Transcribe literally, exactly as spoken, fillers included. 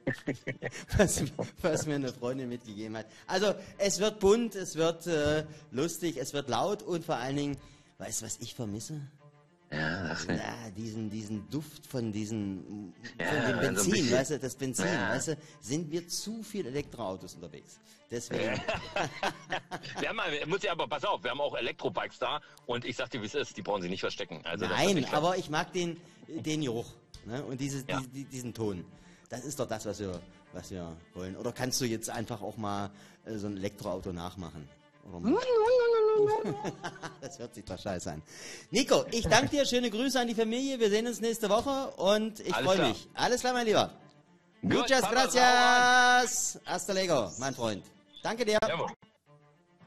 was, was mir eine Freundin mitgegeben hat. Also es wird bunt, es wird äh, lustig, es wird laut und vor allen Dingen, weißt du, was ich vermisse? Ja, ach, ne. Ja, diesen, diesen Duft von diesem, Ja, von dem so ein Benzin, bisschen. weißt du, das Benzin, Ja. weißt du, sind wir zu viel Elektroautos unterwegs. Deswegen, Wir haben, muss ja aber, pass auf, wir haben auch Elektrobikes da und ich sag dir, wie es ist, die brauchen sie nicht verstecken. Also das wird nein, nicht aber ich mag den, den Geruch, ne, und diese, Ja. die, die, diesen Ton. Das ist doch das, was wir, was wir wollen. Oder kannst du jetzt einfach auch mal äh, so ein Elektroauto nachmachen? Oder mal? Das hört sich doch scheiße an. Nico, ich danke dir, schöne Grüße an die Familie, wir sehen uns nächste Woche und ich Alles freue klar. mich. Alles klar, mein Lieber. Gut, Muchas Papa, gracias. Hasta luego, mein Freund. Danke dir. Jawohl.